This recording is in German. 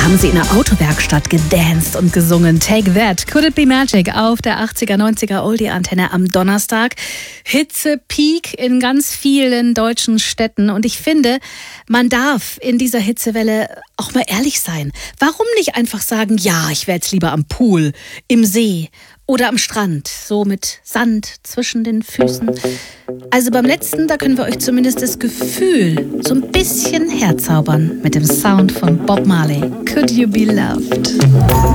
haben sie in der Autowerkstatt gedanced und gesungen. Take That, Could It Be Magic auf der 80er, 90er Oldie-Antenne am Donnerstag. Hitze-Peak in ganz vielen deutschen Städten. Und ich finde, man darf in dieser Hitzewelle auch mal ehrlich sein. Warum nicht einfach sagen, ja, ich wäre jetzt lieber am Pool, im See oder am Strand, so mit Sand zwischen den Füßen. Also beim letzten, da können wir euch zumindest das Gefühl so ein bisschen herzaubern mit dem Sound von Bob Marley. Could You Be Loved?